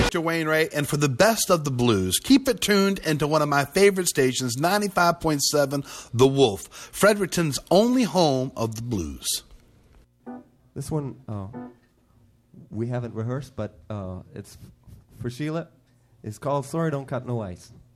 Victor Wainwright, and for the best of the blues, keep it tuned into one of my favorite stations, 95.7 The Wolf, Fredericton's only home of the blues. This one, we haven't rehearsed, but it's for Sheila. It's called Sorry Don't Cut No Ice.